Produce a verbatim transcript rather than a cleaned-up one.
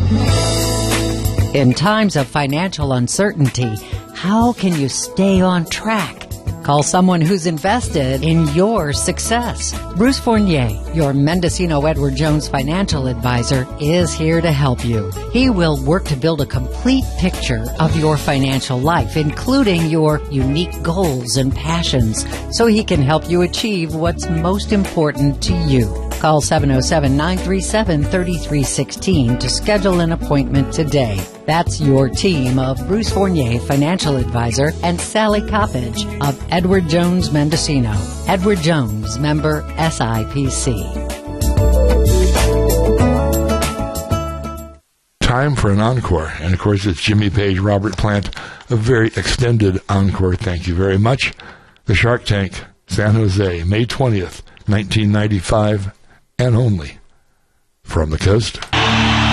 In times of financial uncertainty, how can you stay on track? Call someone who's invested in your success. Bruce Fournier, your Mendocino Edward Jones financial advisor, is here to help you. He will work to build a complete picture of your financial life, including your unique goals and passions, so he can help you achieve what's most important to you. Call seven oh seven, nine three seven, three three one six to schedule an appointment today. That's your team of Bruce Fournier, financial advisor, and Sally Coppage of Edward Jones Mendocino. Edward Jones, member S I P C. Time for an encore. And, of course, it's Jimmy Page, Robert Plant, a very extended encore. Thank you very much. The Shark Tank, San Jose, May twentieth, nineteen ninety-five, and only from the coast.